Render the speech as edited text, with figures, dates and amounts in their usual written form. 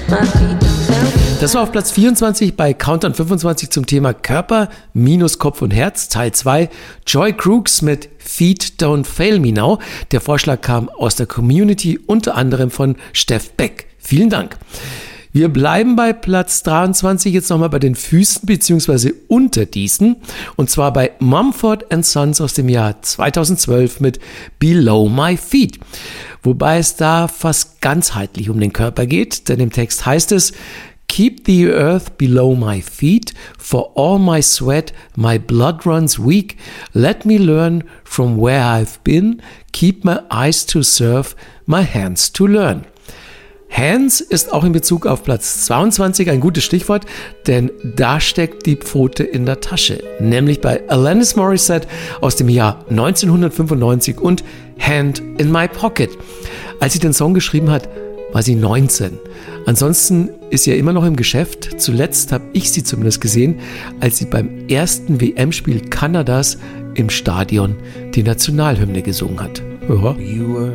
Das war auf Platz 24 bei Countdown 25 zum Thema Körper minus Kopf und Herz, Teil 2. Joy Crooks mit Feet Don't Fail Me Now. Der Vorschlag kam aus der Community, unter anderem von Steff Beck. Vielen Dank. Wir bleiben bei Platz 23 jetzt nochmal bei den Füßen bzw. unter diesen. Und zwar bei Mumford & Sons aus dem Jahr 2012 mit Below My Feet. Wobei es da fast ganzheitlich um den Körper geht, denn im Text heißt es: Keep the earth below my feet, for all my sweat, my blood runs weak. Let me learn from where I've been, keep my eyes to serve, my hands to learn. Hands ist auch in Bezug auf Platz 22 ein gutes Stichwort, denn da steckt die Pfote in der Tasche, nämlich bei Alanis Morissette aus dem Jahr 1995 und Hand in My Pocket. Als sie den Song geschrieben hat, war sie 19. Ansonsten ist sie ja immer noch im Geschäft. Zuletzt habe ich sie zumindest gesehen, als sie beim ersten WM-Spiel Kanadas im Stadion die Nationalhymne gesungen hat. Ja.